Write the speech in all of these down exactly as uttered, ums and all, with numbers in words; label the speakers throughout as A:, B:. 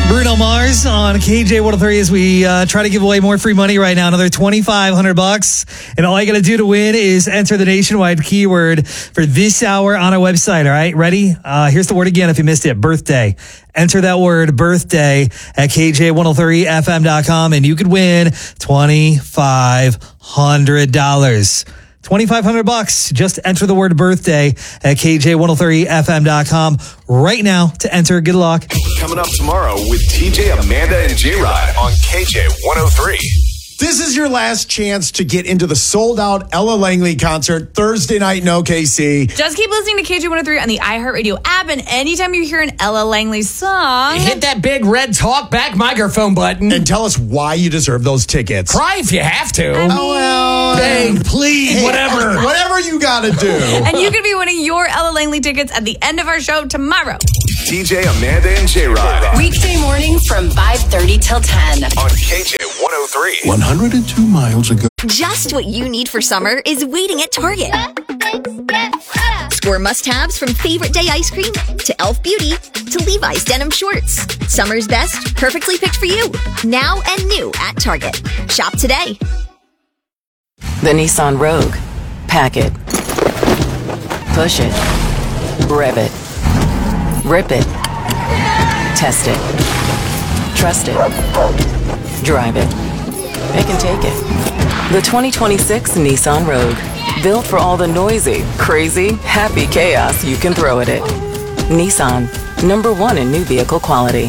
A: Bruno Mars on K J one oh three as we uh, try to give away more free money right now, another twenty-five hundred bucks. And all you got to do to win is enter the nationwide keyword for this hour on our website. All right, ready? Uh, here's the word again if you missed it, birthday. Enter that word birthday at K J one oh three F M dot com and you could win twenty-five hundred dollars. twenty-five hundred bucks. Just enter the word birthday at K J one oh three F M dot com right now to enter. Good luck.
B: Coming up tomorrow with T J, Amanda, and J-Rod on K J one oh three.
C: This is your last chance to get into the sold-out Ella Langley concert Thursday night in O K C.
D: Just keep listening to K J one oh three on the iHeartRadio app, and anytime you hear an Ella Langley song,
E: hit that big red talk back microphone button
C: and tell us why you deserve those tickets.
E: Cry if you have to.
D: I mean,
C: oh, well,
E: beg, please,
C: hey,
E: whatever.
C: Whatever you gotta do.
D: And you could be winning your Ella Langley tickets at the end of our show tomorrow.
B: T J, Amanda, and J-Rod.
F: Weekday morning from five thirty till ten.
B: On K J one oh three.
G: one hundred two miles ago.
H: Just what you need for summer is waiting at Target. Score must-haves from Favorite Day ice cream to e l f Beauty to Levi's denim shorts. Summer's best, perfectly picked for you. Now and new at Target. Shop today.
I: The Nissan Rogue. Pack it. Push it. Rev it. Rip it. Test it. Trust it. Drive it. It can take it. The twenty twenty-six Nissan Rogue. Built for all the noisy, crazy, happy chaos you can throw at it. Nissan. Number one in new vehicle quality.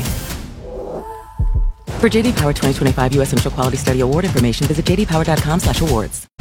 I: For J D Power twenty twenty-five U S Initial Quality Study Award information, visit j d power dot com slash awards.